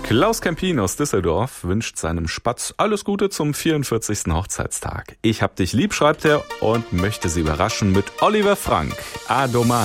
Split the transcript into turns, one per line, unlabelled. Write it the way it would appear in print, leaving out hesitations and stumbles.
Klaus Kempin aus Düsseldorf wünscht seinem Spatz alles Gute zum 44. Hochzeitstag. Ich hab dich lieb, schreibt er, und möchte Sie überraschen mit Oliver Frank. Adomai.